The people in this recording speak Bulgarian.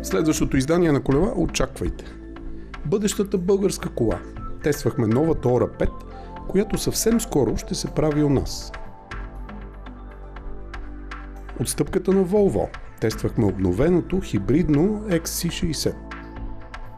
Следващото издание на колела очаквайте. Бъдещата българска кола. Тествахме новата Ora 5, която съвсем скоро ще се прави у нас. Отстъпката на Volvo. Тествахме обновеното хибридно XC60.